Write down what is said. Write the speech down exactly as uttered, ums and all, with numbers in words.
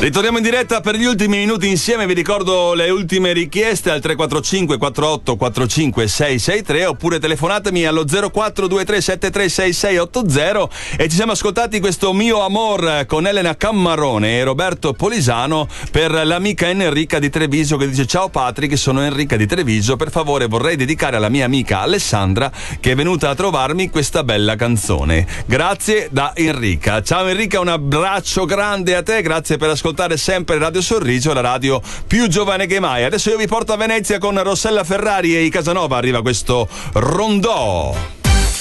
Ritorniamo in diretta per gli ultimi minuti insieme. Vi ricordo le ultime richieste al tre quattro cinque quattro otto quattro cinque sei sei tre oppure telefonatemi allo zero quattro due tre sette tre sei sei otto zero. E ci siamo ascoltati questo Mio Amor con Elena Cammarone e Roberto Polisano per l'amica Enrica di Treviso, che dice: ciao Patrick, sono Enrica di Treviso, per favore vorrei dedicare alla mia amica Alessandra che è venuta a trovarmi questa bella canzone. Grazie da Enrica. Ciao Enrica, un abbraccio grande a te, grazie per ascoltare sempre Radio Sorriso, la radio più giovane che mai. Adesso io vi porto a Venezia con Rossella Ferrari e i Casanova. Arriva questo Rondò.